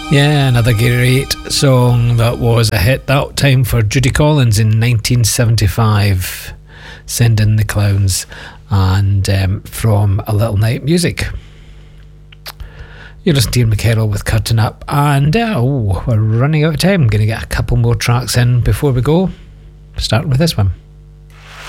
Yeah, another great song that was a hit that time for Judy Collins in 1975. Send in the Clowns, and from A Little Night Music. You're listening to Ian McKerrow with Curtain Up, and we're running out of time. I'm going to get a couple more tracks in before we go, starting with this one.